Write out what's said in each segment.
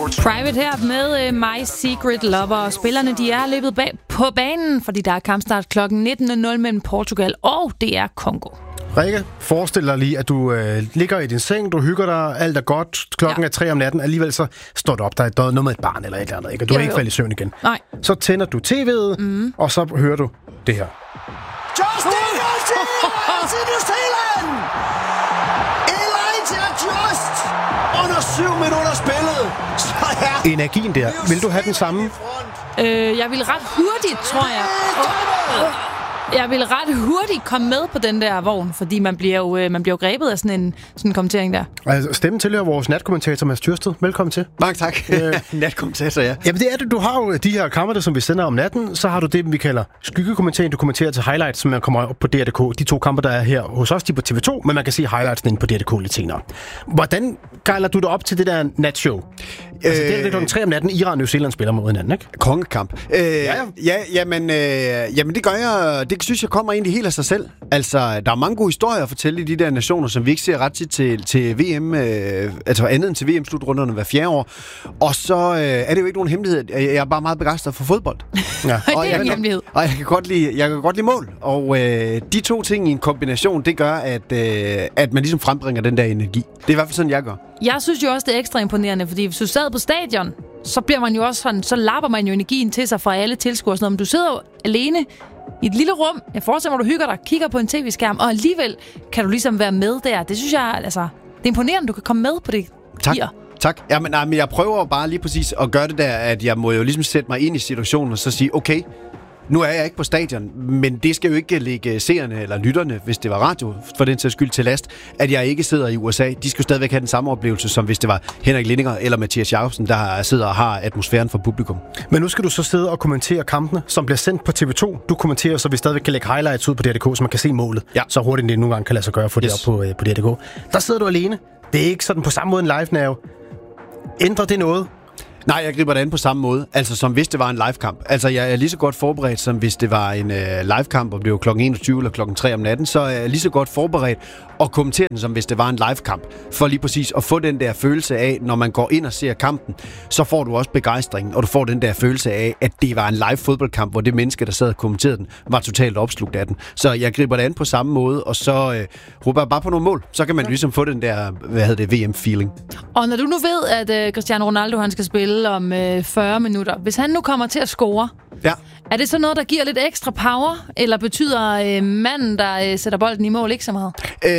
Private her med My Secret Lover. Og spillerne de er løbet bag på banen, fordi der er kampstart kl. 19.00 mellem Portugal og DR Congo. Rikke, forestil dig lige, at du ligger i din seng, du hygger dig, alt er godt, klokken er 3 om natten, alligevel så står du op, der er noget med et barn eller et eller andet, ikke? Og du er ikke faldet i søvn igen. Nej. Så tænder du tv'et, og så hører du det her. Justin til New Zealand! Elijah Just! Under 7 minutter spillet, så er Energien der, vil du have den samme? Jeg vil ret hurtigt, tror jeg. Jeg vil ret hurtigt komme med på den der vogn, fordi man bliver jo grebet af sådan en kommentering der. Altså, stemmen tilhører vores natkommentator, Mads Tyrsted. Velkommen til. Mange tak. Natkommentator, ja. Jamen det er det. Du har jo de her kammer, som vi sender om natten. Så har du det, vi kalder skyggekommentering. Du kommenterer til highlights, som man kommer op på DR.dk. De 2 kamper, der er her hos os, de er på TV2, men man kan se highlights inde på DR.dk lidt senere. Hvordan gejler du dig op til det der natshow? Altså, det er klokken 3 om natten. Iran og New Zealand spiller mod hinanden, ikke? Kongekamp. Jamen det gør jeg. Det synes jeg kommer egentlig helt af sig selv. Altså, der er mange gode historier at fortælle i de der nationer, som vi ikke ser ret tit til VM, altså andet end til VM-slutrunderne hver 4 år. Og så er det jo ikke nogen hemmelighed. Jeg er bare meget begejstret for fodbold. Ja. Og det er en hemmelighed. Og jeg kan godt lide mål. Og de 2 ting i en kombination, det gør, at man ligesom frembringer den der energi. Det er i hvert fald sådan, jeg gør. Jeg synes jo også, det er ekstra imponerende, fordi hvis du sad på stadion, så bliver man jo også sådan, så lapper man jo energien til sig fra alle tilskuere. Men du sidder jo alene i et lille rum. Jeg forestiller mig, du hygger dig, kigger på en tv-skærm, og alligevel kan du ligesom være med der. Det synes jeg, altså, det er imponerende, du kan komme med på det. Tak. Men jeg prøver bare lige præcis at gøre det der, at jeg må jo ligesom sætte mig ind i situationen og så sige, okay, nu er jeg ikke på stadion, men det skal jo ikke ligge seerne eller lytterne, hvis det var radio, for den sags skyld til last, at jeg ikke sidder i USA. De skal stadigvæk have den samme oplevelse, som hvis det var Henrik Lindinger eller Mathias Jacobsen, der sidder og har atmosfæren for publikum. Men nu skal du så sidde og kommentere kampene, som bliver sendt på TV2. Du kommenterer, så vi stadigvæk kan lægge highlights ud på DR.dk, så man kan se målet. Ja. Så hurtigt det nogle gange kan lade sig gøre at få det op på DR.dk. Der sidder du alene. Det er ikke sådan på samme måde en live-nerve. Ændrer det noget? Nej, jeg griber det an på samme måde, altså som hvis det var en livekamp. Altså jeg er lige så godt forberedt, som hvis det var en livekamp, og det var kl. 21 eller kl. 3 om natten, så er jeg lige så godt forberedt og kommentere den, som hvis det var en livekamp. For lige præcis at få den der følelse af, når man går ind og ser kampen, så får du også begejstringen, og du får den der følelse af, at det var en live fodboldkamp, hvor det menneske, der sad og kommenterede den, var totalt opslugt af den. Så jeg griber det an på samme måde, og så råber jeg bare på nogle mål. Så kan man ligesom få den der, VM-feeling. Og når du nu ved, at Cristiano Ronaldo han skal spille om 40 minutter, hvis han nu kommer til at score, er det så noget, der giver lidt ekstra power, eller betyder manden, der sætter bolden i mål, ikke så meget?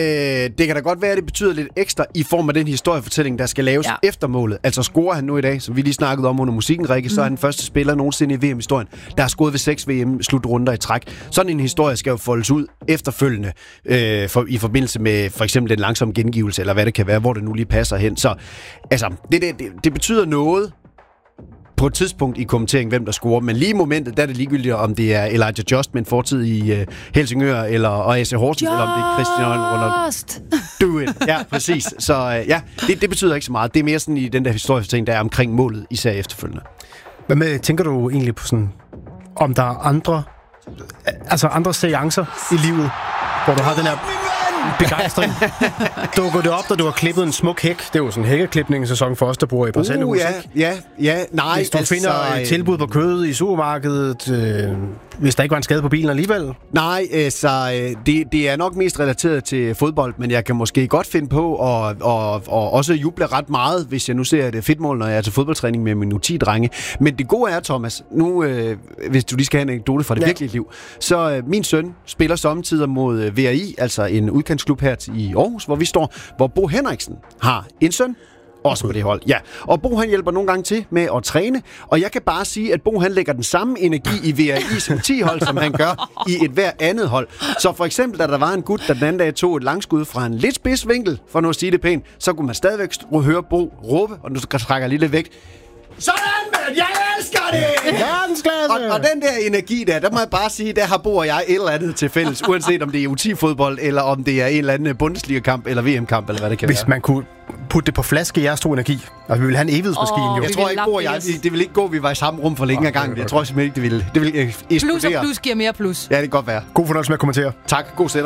Det kan da godt være, at det betyder lidt ekstra i form af den historiefortælling, der skal laves efter målet. Altså scorer han nu i dag, som vi lige snakkede om under musikken, Rikke, så er han den første spiller nogensinde i VM-historien, der har scoret ved 6 VM-slutrunder i træk. Sådan en historie skal jo foldes ud efterfølgende i forbindelse med for eksempel den langsomme gengivelse, eller hvad det kan være, hvor det nu lige passer hen. Så altså, det betyder noget på et tidspunkt i kommenteringen, hvem der scorer. Men lige i momentet, der er det ligegyldigt, om det er Elijah Just med en fortid i Helsingør, eller AC Horsens, eller om det er Cristiano Ronaldo. Do it. Ja, præcis. Så det betyder ikke så meget. Det er mere sådan i den der historiefortælling, der er omkring målet, især efterfølgende. Hvad med, tænker du egentlig på sådan, om der er andre seancer i livet, hvor du har den her begejstring? Dukker det op, da du har klippet en smuk hæk? Det er jo sådan en hækkeklipningssæson for os, der bor i parcelhus, ja. Nej, hvis du finder et tilbud på kød i supermarkedet, hvis der ikke var en skade på bilen alligevel? Nej, det er nok mest relateret til fodbold, men jeg kan måske godt finde på og også juble ret meget, hvis jeg nu ser et fedtmål, når jeg er til fodboldtræning med mine 10-drenge. Men det gode er, Thomas, nu hvis du lige skal have en anekdote fra det virkelige liv, så min søn spiller sommetider mod VRI, altså en udkantsklub her i Aarhus, hvor vi står, hvor Bo Henriksen har en søn, også på det hold. Ja, og Bo han hjælper nogle gange til med at træne, og jeg kan bare sige, at Bo han lægger den samme energi i VRI som 10-hold, som han gør i et hver andet hold. Så for eksempel, da der var en gut, der den anden dag tog et langskud fra en lidt spids vinkel, for nu at sige det pænt, så kunne man stadigvæk høre Bo råbe, og nu trækker jeg lige lidt væk. Sådan, mand! Jeg elsker det! Og den der energi der må jeg bare sige, der har Bo og jeg et eller andet til fælles, uanset om det er U10-fodbold, eller om det er en eller anden Bundesliga-kamp, eller VM-kamp, eller hvad det kan være. Hvis man kunne putte det på flaske i jeres to energi, og vi ville have en evighedsmaskine, jo. Jeg tror ikke, Bo og jeg, det ville ikke gå, vi var i samme rum for længe ad gangen. Jeg tror simpelthen ikke, det ville eksplodere. Plus og plus giver mere plus. Ja, det kan godt være. God fornøjelse med at kommentere. Tak, god sæt.